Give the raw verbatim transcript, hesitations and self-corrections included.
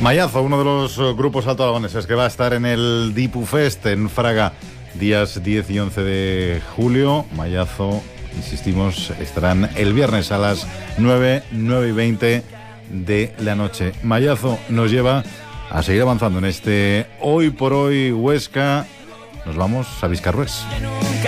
Mallazo, uno de los grupos alto aragoneses que va a estar en el Dipufest en Fraga, días diez y once de julio. Mallazo, insistimos, estarán el viernes a las nueve, nueve y veinte de la noche. Mallazo nos lleva a seguir avanzando en este Hoy por Hoy Huesca. Nos vamos a Viscarrués.